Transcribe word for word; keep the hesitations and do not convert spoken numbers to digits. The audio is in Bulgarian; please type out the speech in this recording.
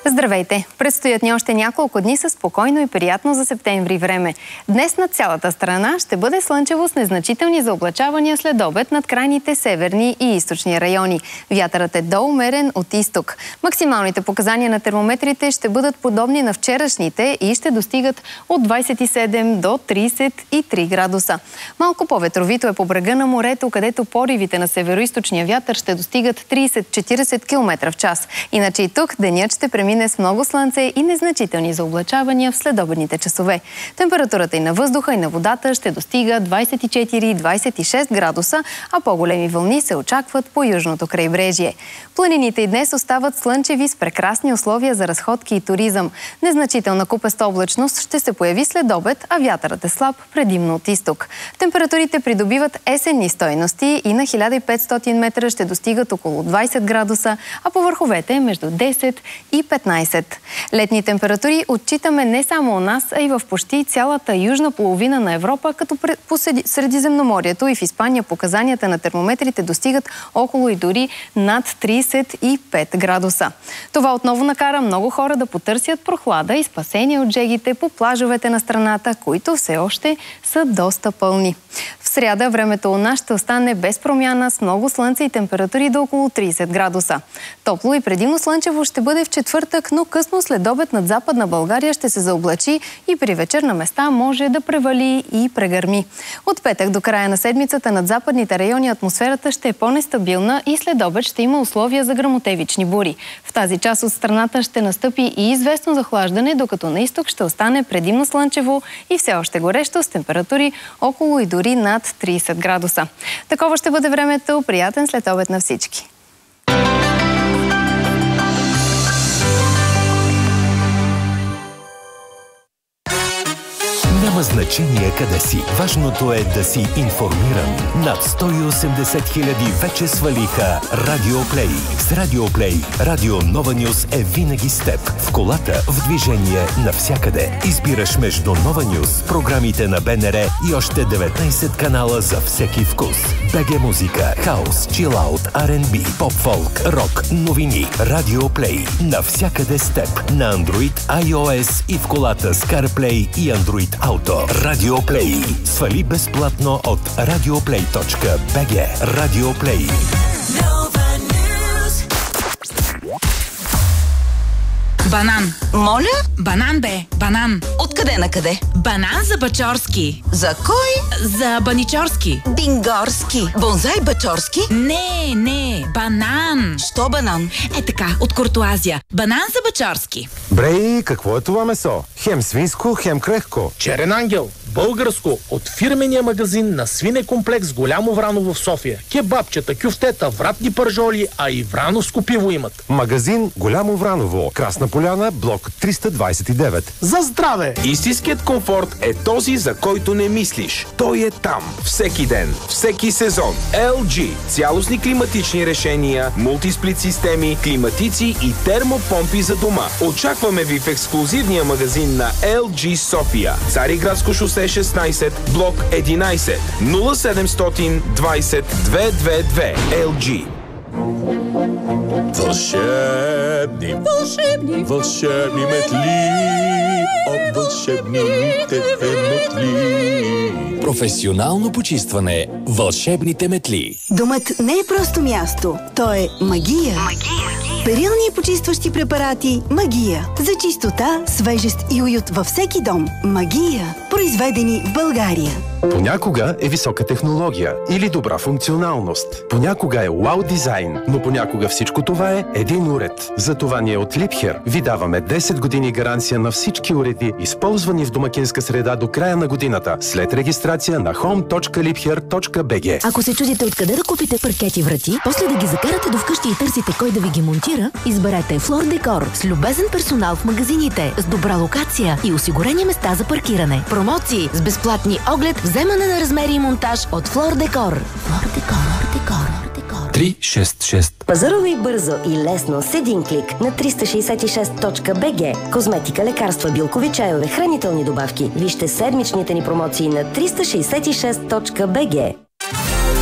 Здравейте! Предстоят ни още няколко дни със спокойно и приятно за септември време. Днес над цялата страна ще бъде слънчево с незначителни заоблачавания след обед над крайните северни и източни райони. Вятърът е до умерен от изток. Максималните показания на термометрите ще бъдат подобни на вчерашните и ще достигат от двадесет и седем до тридесет и три градуса. Малко по-ветровито е по брега на морето, където поривите на североизточния вятър ще достигат тридесет до четиридесет километра в час. Иначе и тук денят ще премине с много слънце и незначителни заоблачавания в следобедните часове. Температурата и на въздуха, и на водата ще достига двадесет и четири до двадесет и шест градуса, а по-големи вълни се очакват по южното крайбрежие. Планините и днес остават слънчеви с прекрасни условия за разходки и туризъм. Незначителна купеста облачност ще се появи след обед, а вятърът е слаб, предимно от изток. Температурите придобиват есенни стойности и на хиляда и петстотин метра ще достигат около двадесет градуса, а по върховете между десет и петнадесет. Летни температури отчитаме не само у нас, а и в почти цялата южна половина на Европа, като по Средиземноморието и в Испания показанията на термометрите достигат около и дори над тридесет и пет градуса. Това отново накара много хора да потърсят прохлада и спасение от жегите по плажовете на страната, които все още са доста пълни. В сряда времето у нас ще остане без промяна с много слънце и температури до около тридесет градуса. Топло и предимно слънчево ще бъде в четвъртък, но късно след обед над Западна България ще се заоблачи и при вечер на места може да превали и прегърми. От петък до края на седмицата над западните райони атмосферата ще е по-нестабилна и след обед ще има условия за гръмотевични бури. В тази част от страната ще настъпи и известно захлаждане, докато на изток ще остане предимно слънчево и все още горещо с температури около и дори над тридесет градуса. Такова ще бъде времето. Приятен след обед на всички! Няма значение къде си. Важното е да си информиран. Над сто и осемдесет хиляди вече свалиха Радио Плей. С Радио Плей Радио Нова Нюз е винаги с теб. В колата, в движение, навсякъде. Избираш между Нова Нюз, програмите на БНР и още деветнадесет канала за всеки вкус. БГ музика, хаус, чилаут, Ар енд Би, поп-фолк, рок, новини. Радио Плей. Навсякъде с теб. На Android, iOS и в колата с CarPlay и Android Auto. Радио Плей. Свали безплатно от радиоплей точка би джи. Радио Плей. Банан. Моля? Банан бе, банан. Откъде на къде? Банан за Бачорски. За кой? За Баничорски. Бингорски. Бонзай Бачорски? Не, не, банан. Що банан? Е така, от Куртуазия. Банан за Бачорски. Брей, какво е това месо? Хем свинско, хем крехко. Черен ангел. Българско от фирмения магазин на свинекомплекс Голямо Враново в София. Кебабчета, кюфтета, вратни пържоли, а и врановско пиво имат. Магазин Голямо Враново. Красна поляна, блок триста двадесет и девет. За здраве! Истинският комфорт е този, за който не мислиш. Той е там. Всеки ден, всеки сезон. ел джи. Цялостни климатични решения, мултисплит системи, климатици и термопомпи за дома. Очакваме ви в ексклузивния магазин на ел джи София. Цариградско шосе шестнадесет, блок единадесет, нула седемстотин двадесет двеста двадесет и две. ел джи. Вълшебни, вълшебни, вълшебни метли от вълшебните метли. Професионално почистване. Вълшебните метли. Домът не е просто място. То е магия. Магия. Перилни и почистващи препарати Магия. За чистота, свежест и уют във всеки дом. Магия. Произведени в България. Понякога е висока технология или добра функционалност. Понякога е вау дизайн, но понякога всичко това е един уред. Затова ние от Liebherr ви даваме десет години гаранция на всички уреди, използвани в домакинска среда до края на годината, след регистрация на хоум точка liebherr точка би джи. Ако се чудите откъде да купите паркети врати, после да ги закарате до вкъщи и търсите кой да ви ги монтира, изберете Флор Декор с любезен персонал в магазините, с добра локация и осигурени места за паркиране. Промоции с безплатни оглед, вземане на размери и монтаж от Флор Декор. Флор Декор, Декор. три шест шест. Пазарувай бързо и лесно с един клик на триста шейсет и шест точка би джи. Козметика, лекарства, билкови чайове, хранителни добавки. Вижте седмичните ни промоции на триста шейсет и шест точка би джи.